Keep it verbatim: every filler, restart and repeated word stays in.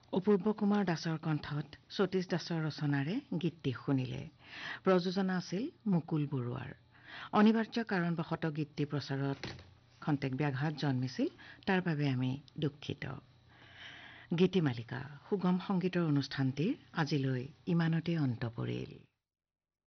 অপূৰ্ব কুমাৰ দাসৰ কণ্ঠত সতীশ দাসৰ ৰচনাৰে গীতটি শুনিলে। প্ৰযোজনা আছিল মুকুল বৰুৱাৰ। অনিবাৰ্য কাৰণবশতঃ গীতটি প্ৰচাৰত খন্তেক ব্যাঘাত জন্মিছিল, তাৰ বাবে আমি দুখিত। গীতিমালিকা সুগম সংগীতৰ অনুষ্ঠানটিৰ আজিলৈ ইমানতে অন্ত পৰিল।